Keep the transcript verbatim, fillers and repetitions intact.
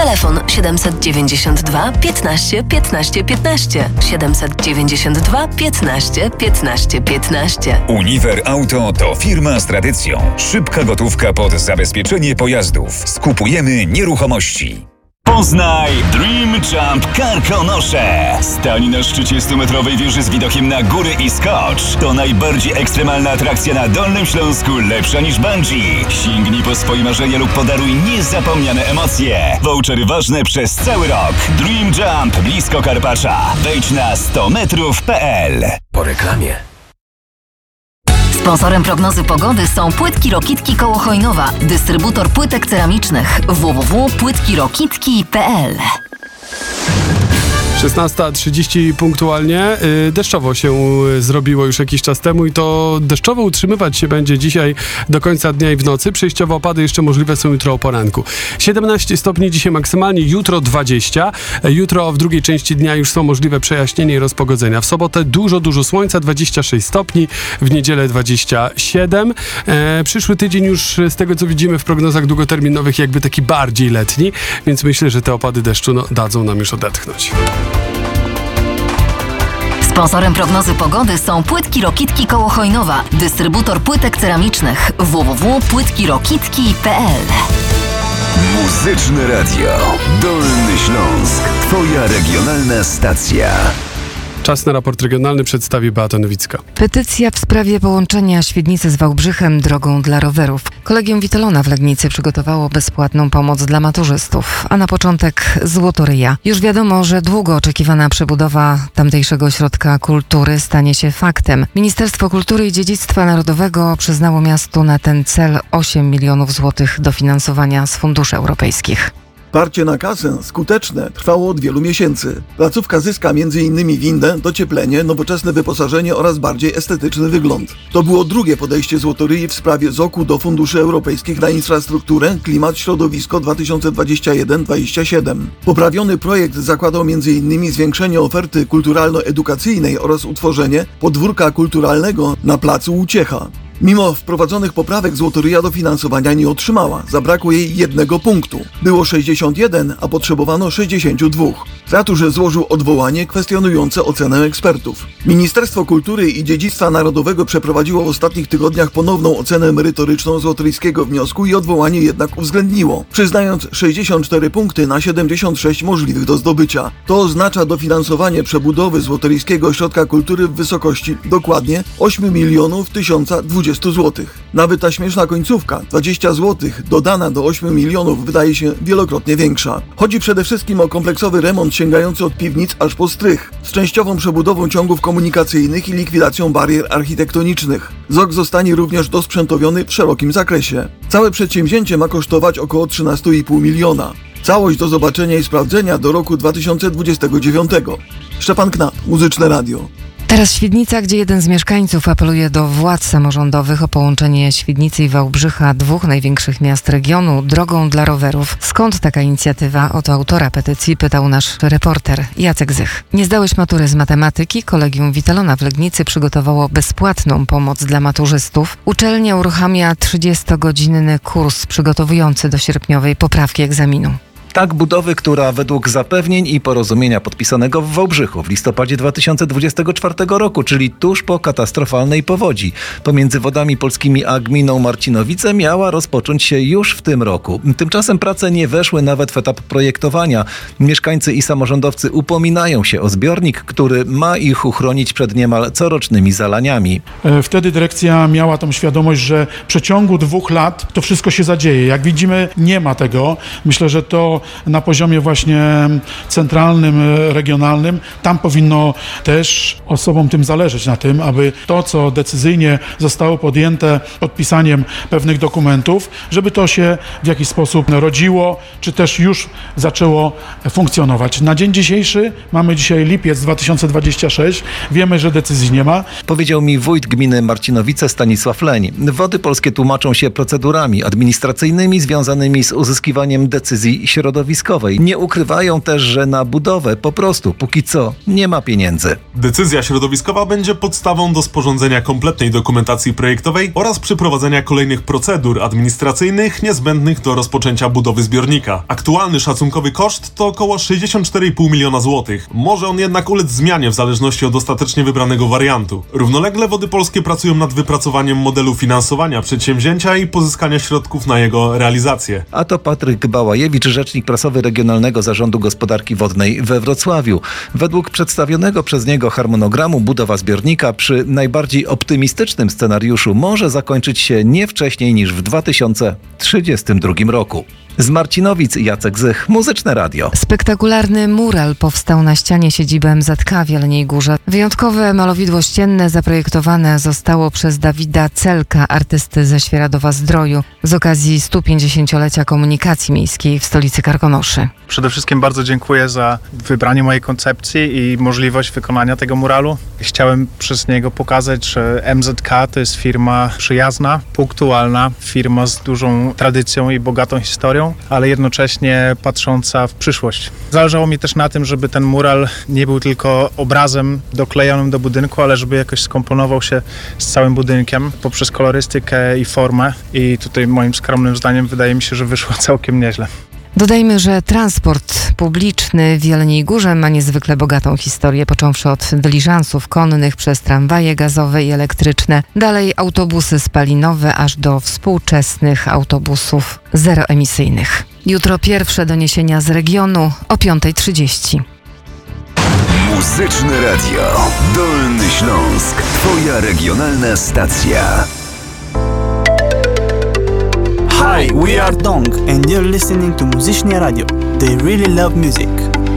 Telefon siedemset dziewięćdziesiąt dwa piętnaście piętnaście piętnaście. siedemset dziewięćdziesiąt dwa piętnaście piętnaście piętnaście. Uniwer Auto to firma z tradycją. Szybka gotówka pod zabezpieczenie pojazdów. Skupujemy nieruchomości. Poznaj Dream Jump Karkonosze. Stań na szczycie stumetrowej wieży z widokiem na góry i skocz. To najbardziej ekstremalna atrakcja na Dolnym Śląsku, lepsza niż bungee. Sięgnij po swoje marzenia lub podaruj niezapomniane emocje. Vouchery ważne przez cały rok. Dream Jump blisko Karpacza. Wejdź na sto metrów kropka pe el. Po reklamie. Sponsorem prognozy pogody są Płytki Rokitki koło Chojnowa, dystrybutor płytek ceramicznych w w w kropka płytki rokitki kropka pe el. szesnasta trzydzieści punktualnie. Deszczowo się zrobiło już jakiś czas temu i to deszczowo utrzymywać się będzie dzisiaj do końca dnia i w nocy. Przejściowe opady jeszcze możliwe są jutro o poranku. siedemnaście stopni dzisiaj maksymalnie, jutro dwadzieścia. Jutro w drugiej części dnia już są możliwe przejaśnienie i rozpogodzenia. W sobotę dużo, dużo słońca, dwadzieścia sześć stopni. W niedzielę dwadzieścia siedem. E, przyszły tydzień już z tego, co widzimy w prognozach długoterminowych, jakby taki bardziej letni, więc myślę, że te opady deszczu no, dadzą nam już odetchnąć. Sponsorem prognozy pogody są Płytki Rokitki koło Chojnowa, dystrybutor płytek ceramicznych w w w kropka płytki rokitki kropka pe el. Muzyczne Radio. Dolny Śląsk. Twoja regionalna stacja. Czas na raport regionalny przedstawi Beata Nowicka. Petycja w sprawie połączenia Świdnicy z Wałbrzychem drogą dla rowerów. Kolegium Witolona w Legnicy przygotowało bezpłatną pomoc dla maturzystów, a na początek Złotoryja. Już wiadomo, że długo oczekiwana przebudowa tamtejszego ośrodka kultury stanie się faktem. Ministerstwo Kultury i Dziedzictwa Narodowego przyznało miastu na ten cel osiem milionów złotych dofinansowania z funduszy europejskich. Parcie na kasę, skuteczne, trwało od wielu miesięcy. Placówka zyska między innymi windę, docieplenie, nowoczesne wyposażenie oraz bardziej estetyczny wygląd. To było drugie podejście Złotoryi w sprawie zoku do funduszy europejskich na infrastrukturę, klimat, środowisko dwa tysiące dwadzieścia jeden do dwudziestego siódmego. Poprawiony projekt zakładał między innymi zwiększenie oferty kulturalno-edukacyjnej oraz utworzenie podwórka kulturalnego na placu Uciecha. Mimo wprowadzonych poprawek Złotoryja dofinansowania nie otrzymała. Zabrakło jej jednego punktu. Było sześćdziesiąt jeden, a potrzebowano sześćdziesiąt dwa. W ratuszu złożył odwołanie kwestionujące ocenę ekspertów. Ministerstwo Kultury i Dziedzictwa Narodowego przeprowadziło w ostatnich tygodniach ponowną ocenę merytoryczną złotoryjskiego wniosku i odwołanie jednak uwzględniło, przyznając sześćdziesiąt cztery punkty na siedemdziesiąt sześć możliwych do zdobycia. To oznacza dofinansowanie przebudowy Złotoryjskiego Ośrodka Kultury w wysokości dokładnie osiem milionów tysiąc dwadzieścia złotych. Nawet ta śmieszna końcówka, dwadzieścia złotych, dodana do ośmiu milionów, wydaje się wielokrotnie większa. Chodzi przede wszystkim o kompleksowy remont sięgający od piwnic aż po strych, z częściową przebudową ciągów komunikacyjnych i likwidacją barier architektonicznych. Zok zostanie również dosprzętowiony w szerokim zakresie. Całe przedsięwzięcie ma kosztować około trzynaście i pół miliona. Całość do zobaczenia i sprawdzenia do roku dwa tysiące dwudziestego dziewiątego. Szczepan Knap, Muzyczne Radio. Teraz Świdnica, gdzie jeden z mieszkańców apeluje do władz samorządowych o połączenie Świdnicy i Wałbrzycha, dwóch największych miast regionu, drogą dla rowerów. Skąd taka inicjatywa? Oto autora petycji pytał nasz reporter Jacek Zych. Nie zdałeś matury z matematyki? Kolegium Witolona w Legnicy przygotowało bezpłatną pomoc dla maturzystów. Uczelnia uruchamia trzydziestogodzinny kurs przygotowujący do sierpniowej poprawki egzaminu. Tak budowy, która według zapewnień i porozumienia podpisanego w Wałbrzychu w listopadzie dwa tysiące dwudziestego czwartego roku, czyli tuż po katastrofalnej powodzi pomiędzy Wodami Polskimi a gminą Marcinowice, miała rozpocząć się już w tym roku. Tymczasem prace nie weszły nawet w etap projektowania. Mieszkańcy i samorządowcy upominają się o zbiornik, który ma ich uchronić przed niemal corocznymi zalaniami. Wtedy dyrekcja miała tą świadomość, że w przeciągu dwóch lat to wszystko się zadzieje. Jak widzimy, nie ma tego. Myślę, że to na poziomie właśnie centralnym, regionalnym, tam powinno też osobom tym zależeć na tym, aby to, co decyzyjnie zostało podjęte podpisaniem pewnych dokumentów, żeby to się w jakiś sposób rodziło, czy też już zaczęło funkcjonować. Na dzień dzisiejszy, mamy dzisiaj lipiec dwa tysiące dwudziesty szósty, wiemy, że decyzji nie ma. Powiedział mi wójt gminy Marcinowice Stanisław Leń. Wody Polskie tłumaczą się procedurami administracyjnymi związanymi z uzyskiwaniem decyzji środowiskowych środowiskowej. Nie ukrywają też, że na budowę po prostu póki co nie ma pieniędzy. Decyzja środowiskowa będzie podstawą do sporządzenia kompletnej dokumentacji projektowej oraz przeprowadzenia kolejnych procedur administracyjnych niezbędnych do rozpoczęcia budowy zbiornika. Aktualny szacunkowy koszt to około sześćdziesiąt cztery i pół miliona złotych. Może on jednak ulec zmianie w zależności od ostatecznie wybranego wariantu. Równolegle Wody Polskie pracują nad wypracowaniem modelu finansowania przedsięwzięcia i pozyskania środków na jego realizację. A to Patryk Bałajewicz, rzecznik prasowy Regionalnego Zarządu Gospodarki Wodnej we Wrocławiu. Według przedstawionego przez niego harmonogramu budowa zbiornika przy najbardziej optymistycznym scenariuszu może zakończyć się nie wcześniej niż w dwa tysiące trzydziestym drugim roku. Z Marcinowic Jacek Zych, Muzyczne Radio. Spektakularny mural powstał na ścianie siedziby M Z K w Jeleniej Górze. Wyjątkowe malowidło ścienne zaprojektowane zostało przez Dawida Celka, artysty ze Świeradowa-Zdroju, z okazji stu pięćdziesięciolecia komunikacji miejskiej w stolicy Karkonoszy. Przede wszystkim bardzo dziękuję za wybranie mojej koncepcji i możliwość wykonania tego muralu. Chciałem przez niego pokazać, że M Z K to jest firma przyjazna, punktualna, firma z dużą tradycją i bogatą historią, ale jednocześnie patrząca w przyszłość. Zależało mi też na tym, żeby ten mural nie był tylko obrazem doklejonym do budynku, ale żeby jakoś skomponował się z całym budynkiem poprzez kolorystykę i formę. I tutaj moim skromnym zdaniem wydaje mi się, że wyszło całkiem nieźle. Dodajmy, że transport publiczny w Jeleniej Górze ma niezwykle bogatą historię, począwszy od dyliżansów konnych przez tramwaje gazowe i elektryczne, dalej autobusy spalinowe, aż do współczesnych autobusów zeroemisyjnych. Jutro pierwsze doniesienia z regionu o piąta trzydzieści. Muzyczne Radio. Dolny Śląsk. Twoja regionalna stacja. Hi, we are Dong, and you're listening to Muzyczne Radio. They really love music.